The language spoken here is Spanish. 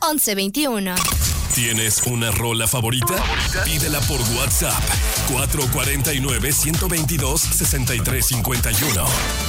1121. ¿Tienes una rola favorita? Pídela por WhatsApp 449-122-6351.